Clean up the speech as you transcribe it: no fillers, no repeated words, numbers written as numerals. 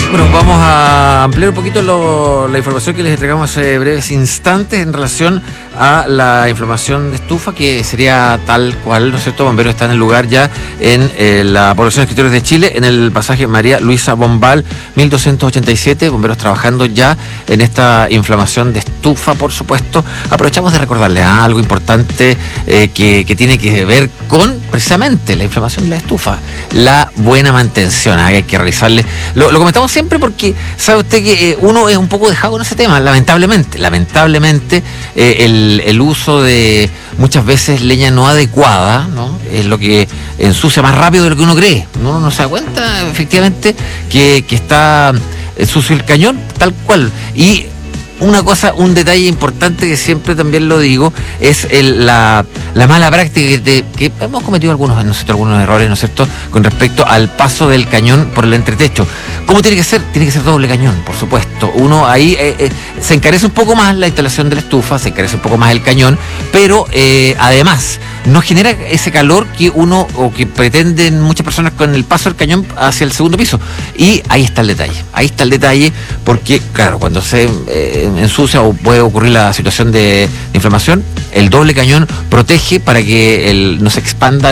Bueno, vamos a ampliar un poquito la información que les entregamos hace breves instantes en relación a la inflamación de estufa, que sería tal cual, ¿no es cierto? Bomberos está en el lugar ya en la población de Escritores de Chile, en el pasaje María Luisa Bombal, 1287, bomberos trabajando ya en esta inflamación de estufa, por supuesto. Aprovechamos de recordarles algo importante que tiene que ver con precisamente la inflamación de la estufa, la buena mantención. Hay que realizarle, lo comentamos siempre porque sabe usted que uno es un poco dejado con ese tema, lamentablemente el uso de muchas veces leña no adecuada, ¿no? Es lo que ensucia más rápido de lo que uno cree. Uno no se da cuenta efectivamente que está sucio el cañón, tal cual. Y una cosa, un detalle importante que siempre también lo digo, es la mala práctica que hemos cometido algunos errores, ¿no es cierto?, con respecto al paso del cañón por el entretecho. ¿Cómo tiene que ser? Tiene que ser doble cañón, por supuesto. Uno ahí se encarece un poco más la instalación de la estufa, se encarece un poco más el cañón, pero además no genera ese calor que uno, o que pretenden muchas personas con el paso del cañón hacia el segundo piso. Y ahí está el detalle, porque claro, cuando se ensucia o puede ocurrir la situación de inflamación, el doble cañón protege para que no se expanda